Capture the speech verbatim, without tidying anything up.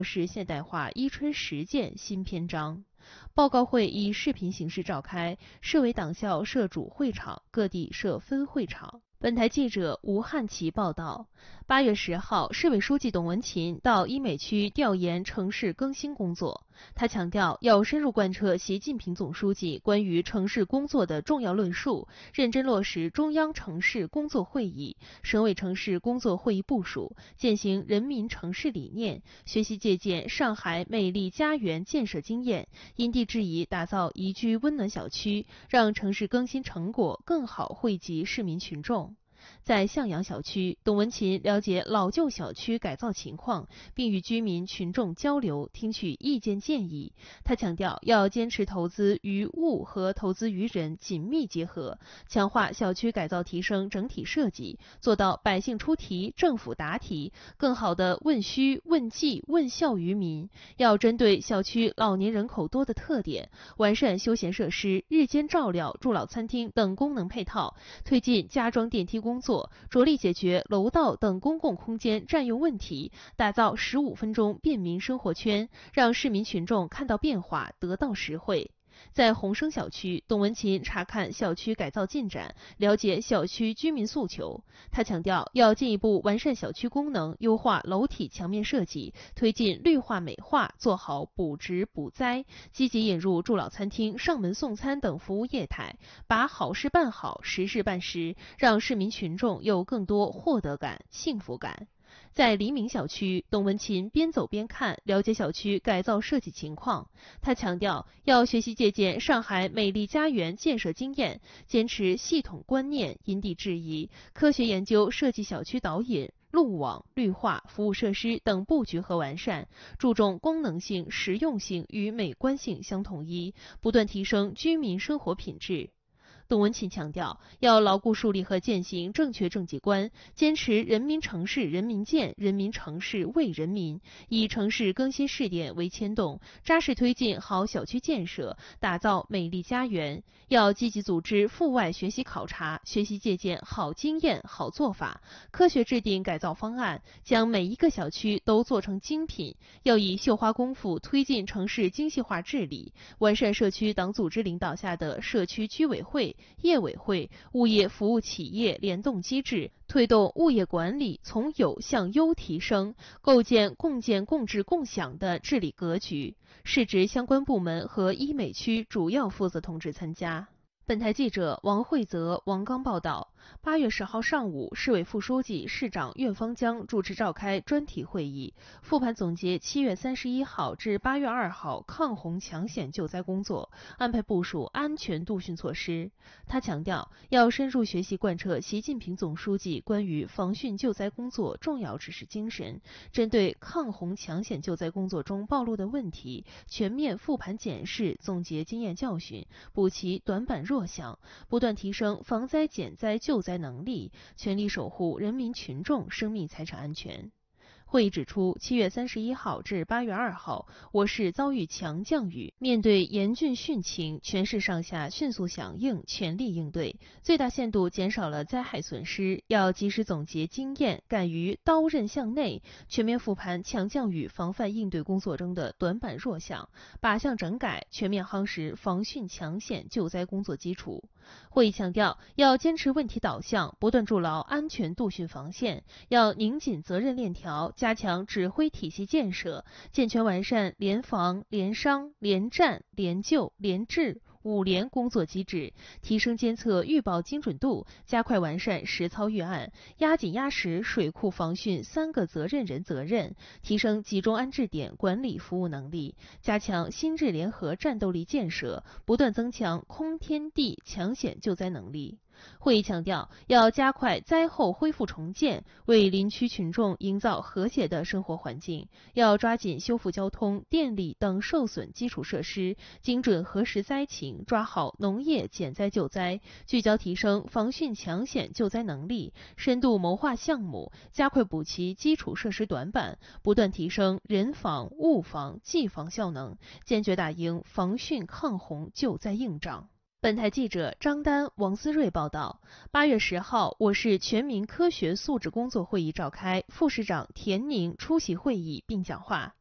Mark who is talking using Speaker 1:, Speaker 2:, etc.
Speaker 1: 是现代化伊春实践新篇章。报告会以视频形式召开，市委党校设主会场，各地设分会场。本台记者吴汉奇报道，八月十号，市委书记董文勤到医美区调研城市更新工作。他强调，要深入贯彻习近平总书记关于城市工作的重要论述，认真落实中央城市工作会议、省委城市工作会议部署，践行人民城市理念，学习借鉴上海美丽家园建设经验，因地制宜打造宜居温暖小区，让城市更新成果更好惠及市民群众。在向阳小区，董文勤了解老旧小区改造情况，并与居民群众交流，听取意见建议。他强调，要坚持投资与物和投资于人紧密结合，强化小区改造提升整体设计，做到百姓出题，政府答题，更好地问需、问计、问效于民。要针对小区老年人口多的特点，完善休闲设施、日间照料、助老餐厅等功能配套，推进加装电梯工作，着力解决楼道等公共空间占用问题，打造十五分钟便民生活圈，让市民群众看到变化，得到实惠。在鸿升小区，董文勤查看小区改造进展，了解小区居民诉求。他强调，要进一步完善小区功能，优化楼体墙面设计，推进绿化美化，做好补植补栽，积极引入助老餐厅、上门送餐等服务业态，把好事办好，实事办实，让市民群众有更多获得感、幸福感。在黎明小区，董文勤边走边看，了解小区改造设计情况。他强调，要学习借鉴上海美丽家园建设经验，坚持系统观念，因地制宜，科学研究设计小区导引、路网、绿化、服务设施等布局和完善，注重功能性、实用性与美观性相统一，不断提升居民生活品质。董文勤强调，要牢固树立和践行正确政绩观，坚持人民城市人民建、人民城市为人民，以城市更新试点为牵动，扎实推进好小区建设，打造美丽家园。要积极组织阜外学习考察，学习借鉴好经验、好做法，科学制定改造方案，将每一个小区都做成精品。要以绣花功夫推进城市精细化治理，完善社区党组织领导下的社区居委会、业委会、物业服务企业联动机制，推动物业管理从有向优提升，构建共建共治共享的治理格局。市直相关部门和医美区主要负责同志参加。本台记者王慧泽、王刚报道，八月十号上午，市委副书记、市长苑方江主持召开专题会议，复盘总结七月三十一号至八月二号抗洪抢险救灾工作，安排部署安全度汛措施。他强调，要深入学习贯彻习近平总书记关于防汛救灾工作重要指示精神，针对抗洪抢险救灾工作中暴露的问题，全面复盘检视，总结经验教训，补齐短板弱项，不断提升防灾减灾救灾能力，全力守护人民群众生命财产安全。会议指出，七月三十一号至八月二号，我市遭遇强降雨，面对严峻汛情，全市上下迅速响应，全力应对，最大限度减少了灾害损失。要及时总结经验，敢于刀刃向内，全面复盘强降雨防范应对工作中的短板弱项，靶向整改，全面夯实防汛抢险救灾工作基础。会议强调，要坚持问题导向，不断筑牢安全度汛防线，要拧紧责任链条，加强指挥体系建设，健全完善联防、联商、联战、联救、联治五联工作机制，提升监测预报精准度，加快完善实操预案，压紧压实水库防汛三个责任人责任，提升集中安置点管理服务能力，加强新智联合战斗力建设，不断增强空天地抢险救灾能力。会议强调，要加快灾后恢复重建，为林区群众营造和谐的生活环境，要抓紧修复交通、电力等受损基础设施，精准核实灾情，抓好农业减灾救灾，聚焦提升防汛抢险救灾能力，深度谋划项目，加快补齐基础设施短板，不断提升人防、物防、技防效能，坚决打赢防汛抗洪救灾硬仗。本台记者张丹、王思睿报道，八月十号，我市全民科学素质工作会议召开，副市长田宁出席会议并讲话。